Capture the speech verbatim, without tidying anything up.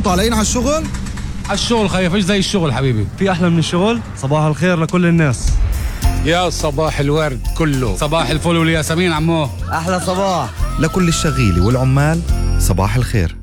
طالعين على الشغل؟ على الشغل خيف، ايش زي الشغل حبيبي؟ في أحلى من الشغل؟ صباح الخير لكل الناس. يا صباح الورد كله، صباح الفل والياسمين عمو. أحلى صباح لكل الشغيلة والعمال صباح الخير.